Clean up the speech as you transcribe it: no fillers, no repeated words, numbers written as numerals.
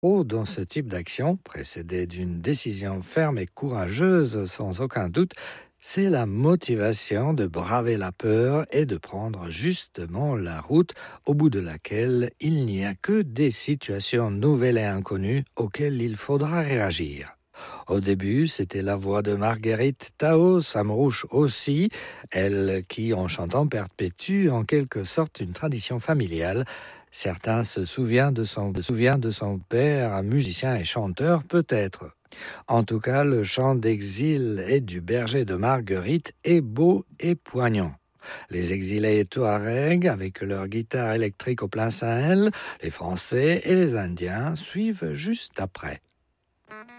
Dans ce type d'action, précédée d'une décision ferme et courageuse sans aucun doute, c'est la motivation de braver la peur et de prendre justement la route au bout de laquelle il n'y a que des situations nouvelles et inconnues auxquelles il faudra réagir. Au début, c'était la voix de Marguerite Tao Samrouche aussi, elle qui, en chantant, perpétue en quelque sorte une tradition familiale. Certains se souviennent de son père, un musicien et chanteur peut-être. En tout cas, le chant d'exil et du berger de Marguerite est beau et poignant. Les exilés Touaregs, avec leur guitare électrique au plein Sahel, les Français et les Indiens suivent juste après.